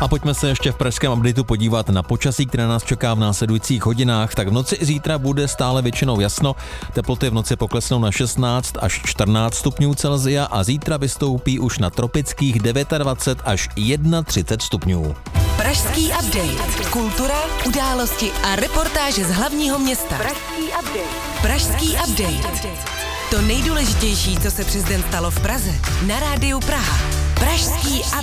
A pojďme se ještě v pražském updateu podívat na počasí, které nás čeká v následujících hodinách. Tak v noci i zítra bude stále většinou jasno. Teploty v noci poklesnou na 16 až 14 stupňů Celsia a zítra vystoupí už na tropických 29 až 31 stupňů. Pražský update. Kultura, události a reportáže z hlavního města. Pražský update. To nejdůležitější, co se přes den stalo v Praze. Na rádiu Praha. Pražský update.